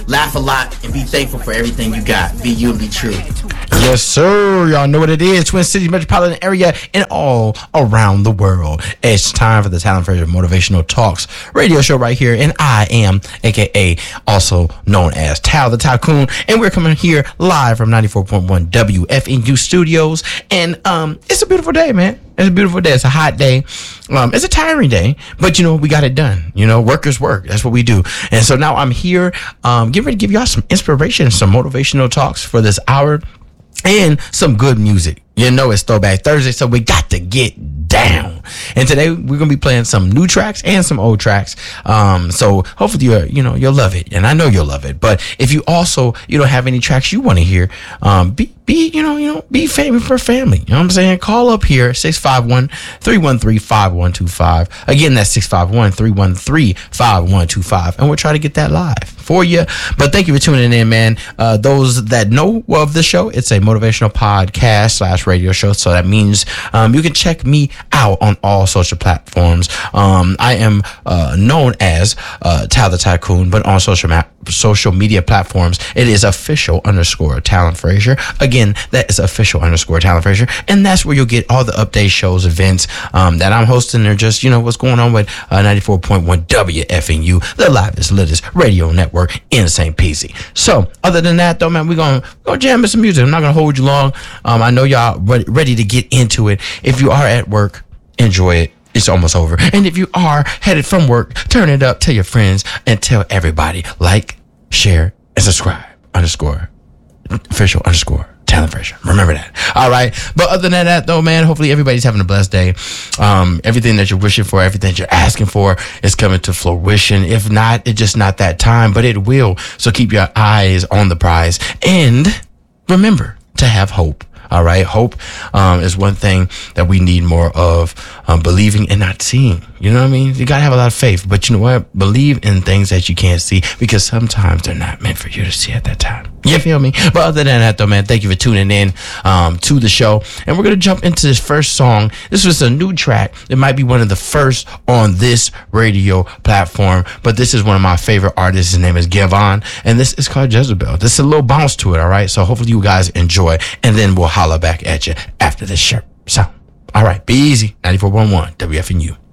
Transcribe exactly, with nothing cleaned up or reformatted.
laugh a lot, and be thankful for everything you got. Be you and be true. Yes, sir. Y'all know what it is. Twin Cities metropolitan area and all around the world. It's time for the Talent Frazier Motivational Talks radio show right here. And I am, a k a also known as Tal the Tycoon. And we're coming here live from ninety-four point one W F N U Studios. And um, it's a beautiful day, man. It's a beautiful day. It's a hot day. Um, it's a tiring day, but you know, we got it done. You know, workers work. That's what we do. And so now I'm here, um, getting ready to give y'all some inspiration, some motivational talks for this hour, and some good music. You know, it's Throwback Thursday, so we got to get down. And today we're gonna be playing some new tracks and some old tracks. Um, so hopefully you you know you'll love it, and I know you'll love it. But if you also you don't have any tracks you want to hear, um, be be you know you know be family for family. You know what I'm saying? Call up here six five one, three one three, five one two five. Again, that's six five one, three one three, five one two five, and we'll try to get that live for you. But thank you for tuning in, man. Uh, those that know of the show, it's a motivational podcast slash radio show. So that means um, you can check me out on all social platforms. Um, I am uh, known as uh, Tal the Tycoon, but on social ma- social media platforms, it is official underscore Talent Frazier. Again, that is official underscore Talent Frazier, and that's where you'll get all the updates, shows, events um, that I'm hosting, or just you know what's going on with uh, ninety-four point one W F N U, the livest, latest radio network in Saint Peasy. So, other than that, though, man, we're gonna go jam with some music. I'm not gonna hold you long. Um, I know y'all ready, ready to get into it. If you are at work, enjoy it. It's almost over. And if you are headed from work, turn it up, tell your friends, and tell everybody. Like, share, and subscribe. Underscore, official underscore, Talent Frazier. Remember that. All right. But other than that, though, man, hopefully everybody's having a blessed day. Um, everything that you're wishing for, everything that you're asking for is coming to fruition. If not, it's just not that time, but it will. So keep your eyes on the prize. And remember to have hope. All right. Hope um, is one thing that we need more of, um, believing and not seeing. You know what I mean? You got to have a lot of faith. But you know what? Believe in things that you can't see, because sometimes they're not meant for you to see at that time. You feel me? But other than that, though, man, thank you for tuning in um, to the show. And we're going to jump into this first song. This was a new track. It might be one of the first on this radio platform, but this is one of my favorite artists. His name is Gavon, and this is called Jezebel. There's a little bounce to it, all right? So hopefully you guys enjoy, and then we'll holler back at you after this shirt sound. All right, be easy. ninety-four point one W F N U.